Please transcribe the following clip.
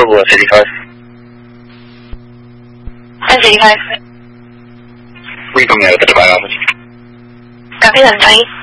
October 31st. And 35. We come here at the Dubai office. Copy that, 20.